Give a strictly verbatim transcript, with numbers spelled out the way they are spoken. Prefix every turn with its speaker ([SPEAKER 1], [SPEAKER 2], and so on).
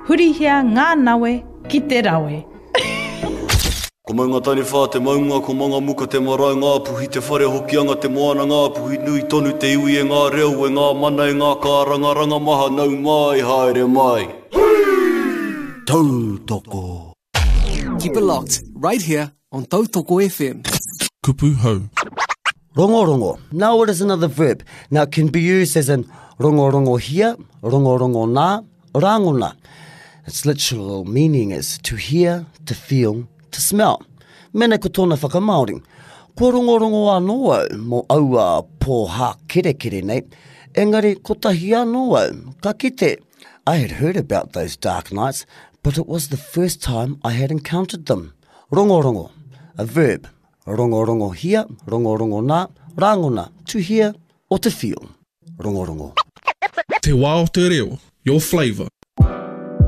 [SPEAKER 1] hurihia ngā nawe ki te rawe.
[SPEAKER 2] Ko maunga tani whā te maunga, ko manga muka te marae ngā puhi, te whare hokianga te moana ngā puhi, nui tonu te iwi e ngā reo, e ngā mana e ngā kāranga, ranga maha nau mai, haere mai. Tautoko.
[SPEAKER 3] Keep it locked, right here on Tautoko F M.
[SPEAKER 4] Kupu hau.
[SPEAKER 5] Rongo rongo. Now it is another verb. Now it can be used as in rongo rongo hia, rongo rongo nā, rangona. Its literal meaning is to hear, to feel, to smell. Mene ko tōna whakamaori. Ko rongo rongo anō au mo aua pōha kere kere nei. Engari ko tahi anō au, ka kite. I had heard about those dark nights, but it was the first time I had encountered them. Rongo rongo, a verb. Rongo rongo hia, rongo rongo nā, rangona, to hear or to feel. Rongo rongo.
[SPEAKER 4] Te wā o te reo, your flavour.